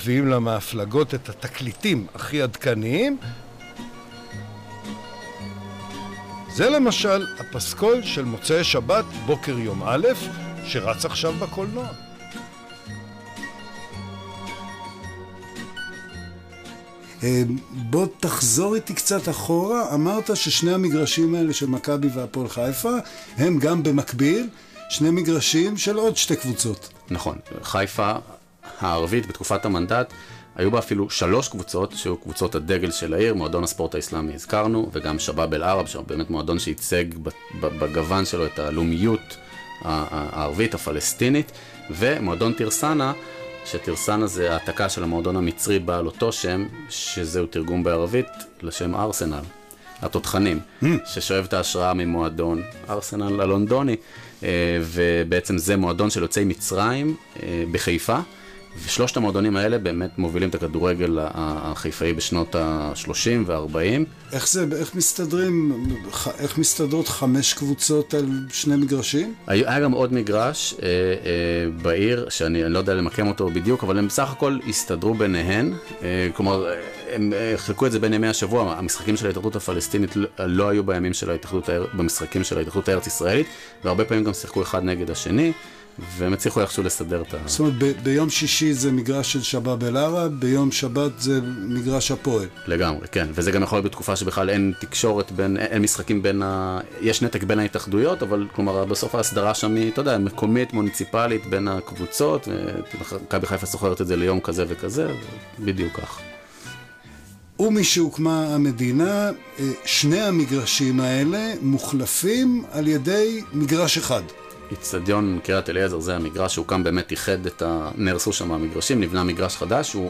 מביאים למהפלגות את התקליטים הכי עדכניים. זה למשל הפסקול של מוצאי שבת בוקר יום א' שרץ עכשיו בקולנוע. בוא תחזור איתי קצת אחורה. אמרת ששני המגרשים האלה של מכבי והפועל חיפה הם גם במקביל שני מגרשים של עוד שתי קבוצות. נכון, חיפה הערבית בתקופת המנדט היו בה אפילו 3 קבוצות שהיו קבוצות הדגל של העיר, מועדון הספורט האסלאמי הזכרנו, וגם שבאב אל-ערב, שבאמת מועדון שייצג בגוון שלו את הלאומיות הערבית הפלסטינית, ומועדון טירסנה, שטירסנה זה העתקה של המועדון המצרי בעל אותו שם, שזהו תרגום בערבית לשם ארסנל, התותחנים, ששואב את ההשראה ממועדון ארסנל הלונדוני, ובעצם זה מועדון של יוצאי מצרים בחיפה, ושלושת המועדונים האלה באמת מובילים את הכדורגל החיפאי בשנות ה-30 וה-40. איך מסתדרות 5 קבוצות על 2 מגרשים? היה גם עוד מגרש בעיר, שאני לא יודע למקם אותו בדיוק, אבל הם בסך הכל הסתדרו ביניהן, כלומר, הם חלקו את זה בין ימי השבוע. המשחקים של ההתאחדות הפלסטינית לא היו בימים של ההתאחדות, במשחקים של ההתאחדות הארץ ישראלית, והרבה פעמים גם שיחקו אחד נגד השני, והם הצליחו איכשהו לסדר את ה... זאת אומרת, ביום שישי זה מגרש של שבאב אל-ערב, ביום שבת זה מגרש הפועל. לגמרי, כן. וזה גם יכול להיות בתקופה שבכלל אין תקשורת בין, אין משחקים בין יש נתק בין ההתאחדויות, אבל כלומר, בסוף ההסדרה שם היא, אתה יודע, מקומית, מוניציפלית בין הקבוצות, ומכבי חיפה סוחרת את זה ליום כזה וכזה, בדיוק כך. ומשהוקמה המדינה, 2 המגרשים האלה מוחלפים על ידי מגרש אחד. אצטדיון קריית אליעזר, זה המגרש שהוקם, באמת איחד נהרסו שם המגרשים, נבנה מגרש חדש, הוא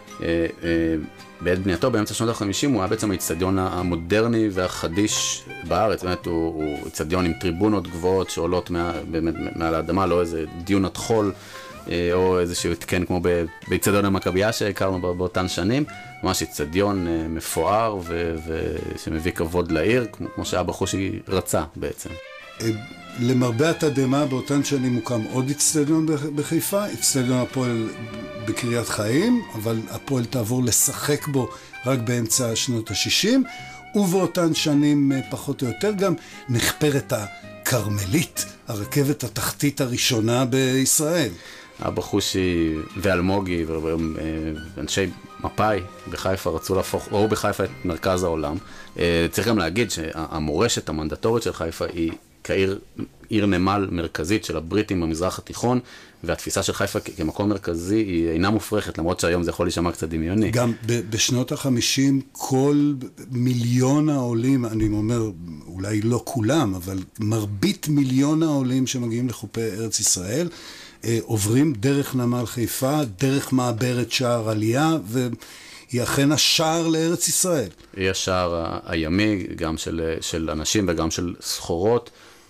בעת בנייתו באמצע שנות ה-50, הוא היה בעצם האצטדיון המודרני והחדיש בארץ, באמת הוא אצטדיון עם טריבונות גבוהות שעולות באמת מעל האדמה, לא איזה דיונת חול, או איזשהו התקן כמו באצטדיון המכבייה שהכרנו באותן שנים, ממש אצטדיון מפואר ושמביא כבוד לעיר, כמו שאבא חושי רצה בעצם. למרבה התדהמה, באותן שנים הוקם עוד אצטדיון בחיפה, אצטדיון הפועל בקריית חיים, אבל הפועל תעבור לשחק בו רק באמצע שנות ה-60, ובאותן שנים פחות או יותר גם נחפרת הקרמלית, הרכבת התחתית הראשונה בישראל. אבא חושי ואלמוגי ואנשי מפאי בחיפה רצו להפוך, או בחיפה, את מרכז העולם. צריך גם להגיד שהמורשת המנדטורית של חיפה היא עיר נמל מרכזית של הבריטים במזרח התיכון, והתפיסה של חיפה כמקום מרכזי היא אינה מופרכת, למרות שהיום זה יכול להישמע קצת דמיוני. גם בשנות ה-50 כל מיליון העולים, אני אומר, אולי לא כולם, אבל מרבית מיליון העולים שמגיעים לחופי ארץ ישראל, עוברים דרך נמל חיפה, דרך מעברת שער עלייה, היא אכן השער לארץ ישראל. היא השער הימי, גם של אנשים וגם של סחורות,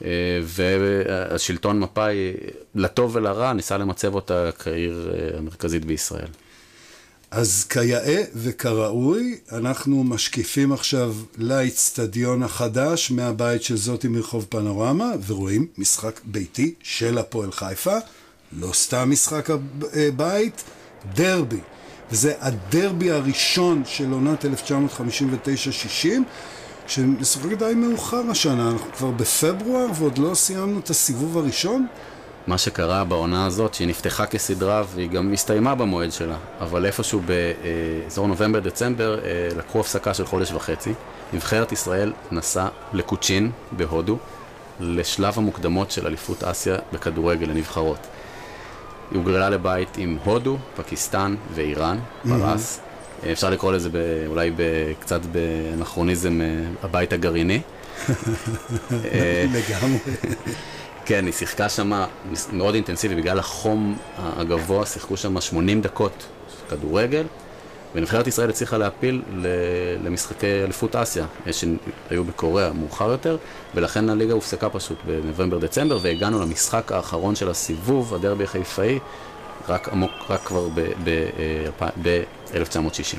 והשלטון מפאי, לטוב ולרע, ניסה למצב אותה כעיר המרכזית בישראל. אז כיאה וכראוי, אנחנו משקיפים עכשיו לאצטדיון החדש מהבית של זאתי מרחוב פנורמה, ורואים משחק ביתי של הפועל חיפה, לא סתם משחק הבית, דרבי. וזה הדרבי הראשון של עונת 1959-60, שמשחק די מאוחר השנה, אנחנו כבר בפברואר ועוד לא סיימנו את הסיבוב הראשון. מה שקרה בעונה הזאת, שהיא נפתחה כסדרה והיא גם הסתיימה במועד שלה, אבל איפשהו באזור נובמבר-דצמבר לקחו הפסקה של חודש וחצי. נבחרת ישראל נסעה לקוצ'ין בהודו, לשלב המוקדמות של אליפות אסיה בכדורגל לנבחרות. היא הוגרלה לבית עם הודו, פקיסטן ואיראן, פרס. אפשר לקרוא לזה אולי קצת באנכרוניזם הבית הגרעיני. לגמרי. כן, היא שיחקה שם מאוד אינטנסיבי, בגלל החום הגבוה, שיחקו שם 80 דקות כדורגל, ונבחרת ישראל הצליחה להפיל למשחקי אליפות אסיה, שהיו בקוריאה מאוחר יותר, ולכן הליגה הופסקה פשוט בנובמבר-דצמבר, והגענו למשחק האחרון של הסיבוב, הדרבי החיפאי, רק כבר ב-1960.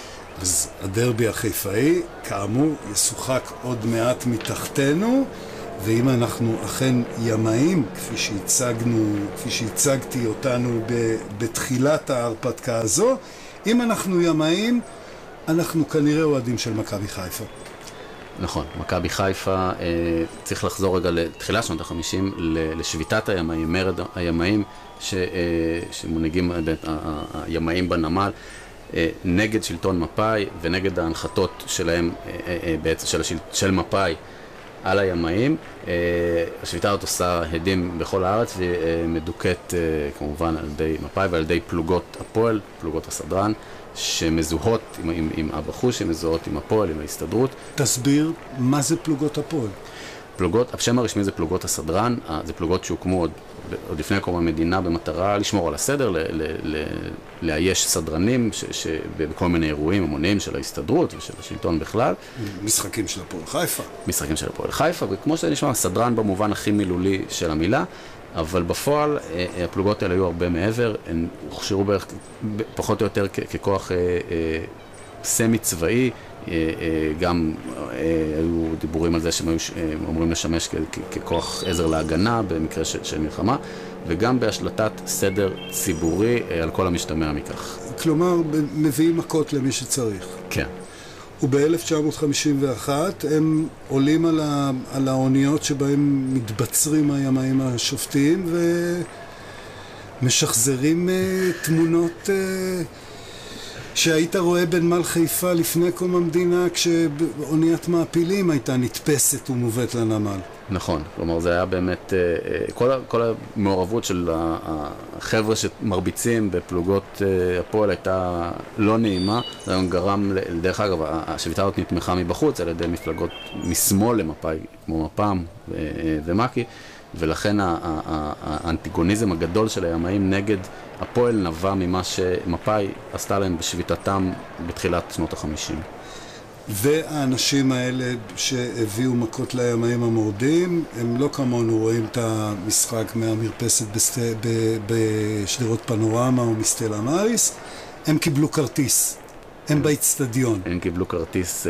אז הדרבי החיפאי, כאמור, ישוחק עוד מעט מתחתנו. ואם אנחנו אכן ימאים, כפי שהצגתי אותנו בתחילת ההרפתקה הזו, אם אנחנו ימאים, אנחנו כנראה אוהדים של מכבי חיפה. נכון, מכבי חיפה, צריך לחזור רגע לתחילת שנות ה-50, לשביתת הימאים, מרד הימאים, שמונהגים הימאים בנמל, נגד שלטון מפא"י ונגד ההנחתות שלהם, בעצם של מפא"י על הימאים. השביתה הזאת עושה הדים בכל הארץ, והיא מדוכאת כמובן על ידי מפא"י ועל ידי פלוגות הפועל, פלוגות הסדרן, שמזוהות עם אבא חושי, שמזוהות עם הפועל, עם ההסתדרות. תסביר מה זה פלוגות הפועל. השם הרשמי זה פלוגות הסדרן, זה פלוגות שהוקמו עוד לפני קום המדינה במטרה לשמור על הסדר, לאייש סדרנים בכל מיני אירועים המוניים של ההסתדרות ושל השלטון בכלל. משחקים של הפועל חיפה. משחקים של הפועל חיפה, וכמו שזה נשמע, סדרן במובן הכי מילולי של המילה, אבל בפועל הפלוגות האלה היו הרבה מעבר, הן הוכשרו בערך פחות או יותר ככוח סמי צבאי, גם היו דיבורים על זה שהם היו אמורים לשמש ככוח עזר להגנה במקרה של מלחמה, וגם בהשלטת סדר ציבורי על כל המשתמע מכך. כלומר, מביאים מכות למי שצריך. כן. וב-1951 הם עולים על האוניות שבהם מתבצרים הימאים השופטים ומשחזרים תמונות שהיית רואה בנמל חיפה לפני קום המדינה, כשאוניית מעפילים הייתה נתפסת ומובאת לנמל. נכון, כלומר זה היה באמת, כל המעורבות של החבר'ה שמרביצים בפלוגות הפועל הייתה לא נעימה. זה גם גרם, דרך אגב, השביתה הזאת נתמכה מבחוץ על ידי מפלגות משמאל למפא"י, כמו מפ"ם ומק"י, ולכן האנטיגוניזם הגדול של הימאים נגד הפועל נבע ממה שמפא"י עשתה להם בשביתתם בתחילת שנות ה-50. והאנשים האלה שהביאו מכות לימאים המורדים, הם לא כמונו רואים את המשחק מהמרפסת בשדרות פנורמה או מסטלה מאריס, הם קיבלו כרטיס, הם באצטדיון. הם קיבלו כרטיס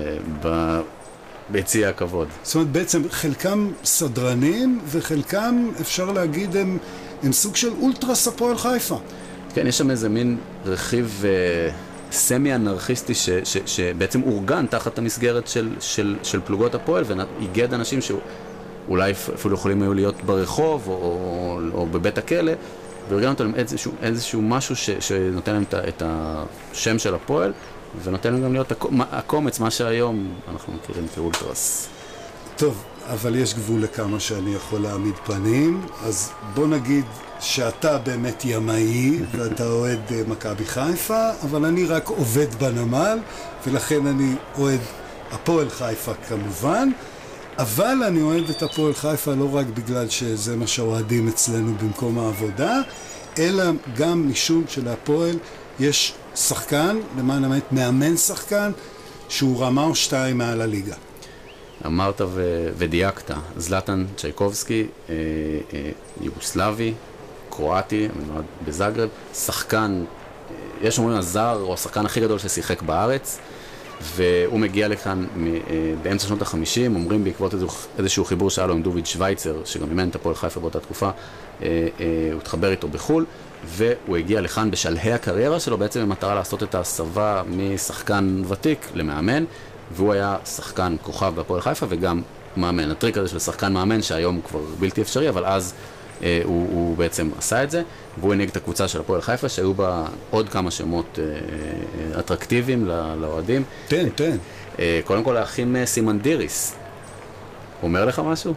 ביציע הכבוד. זאת אומרת, בעצם חלקם סדרנים וחלקם, אפשר להגיד, הם סוג של אולטרס הפועל חיפה. כן, יש שם איזה מין רכיב סמי-אנרכיסטי שבעצם אורגן תחת המסגרת של פלוגות הפועל, והיגד אנשים שאולי אפילו יכולים היו להיות ברחוב או בבית הכלא, ואורגן אותם איזשהו משהו שנותן להם את השם של הפועל, ונותן להם גם להיות הקומץ, מה שהיום אנחנו מכירים כאולטרס. טוב, אבל יש גבול לכמה שאני יכול להעמיד פנים, אז בוא נגיד שאתה באמת ימאי ואתה אוהד מכבי חיפה, אבל אני רק עובד בנמל, ולכן אני אוהד הפועל חיפה כמובן, אבל אני אוהד את הפועל חיפה לא רק בגלל שזה מה שאוהדים אצלנו במקום העבודה, אלא גם משום שלהפועל יש שחקן, למען האמת מאמן שחקן, שהוא רמה או שתיים מעל הליגה. אמרת ודייקת, זלטן צ'ייקובסקי, יוגוסלבי, קרואטי, נולד בזאגרב, שחקן, יש אומרים הזר או השחקן הכי גדול ששיחק בארץ, והוא מגיע לכאן באמצע שנות ה-50, אומרים בעקבות איזשהו חיבור שהיה לו עם דוביד שוויצר, שגם אימן את הפועל חיפה באותה תקופה, הוא התחבר איתו בחול, והוא הגיע לכאן בשלהי הקריירה שלו, בעצם במטרה לעשות את ההסבה משחקן ותיק למאמן, והוא היה שחקן כוכב בהפועל חיפה וגם מאמן. הטריק הזה של שחקן מאמן שהיום הוא כבר בלתי אפשרי, אבל אז הוא בעצם עשה את זה, והוא הנהיג את הקבוצה של הפועל חיפה, שהיו בה עוד כמה שמות אטרקטיביים לאוהדים. תן. קודם כל, האחים סימנדיריס. אומר לך משהו?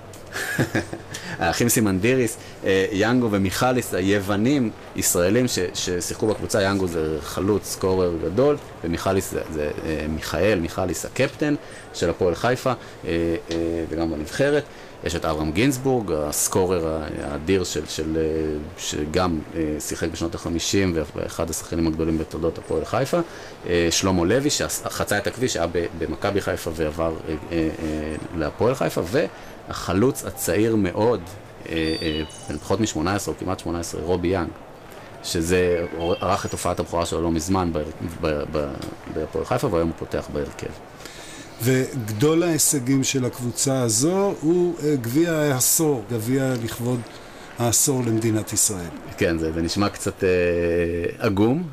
האחים סימנדיריס, יאנגו ומיכליס, היוונים ישראלים ששיחקו בקבוצה. יאנגו זה חלוץ, סקורר גדול, ומיכליס זה מיכליס הקפטן של הפועל חיפה, וגם בנבחרת. יש את אברהם גינסבורג, הסקורר האדיר שגם שיחק בשנות ה-50 ואחד השחקנים הגדולים בתולדות הפועל חיפה. שלמה לוי שחצה את הכביש, היה במכבי חיפה ועבר להפועל חיפה, והחלוץ הצעיר מאוד, פחות מ-18 או כמעט 18, רובי יאנג, שזה ערך את הופעת הבכורה שלו לא מזמן בהפועל חיפה, והיום הוא פותח בהרכב. וגדול ההישגים של הקבוצה הזו הוא גביע העשור, גביע לכבוד העשור למדינת ישראל. כן, זה נשמע קצת עגום,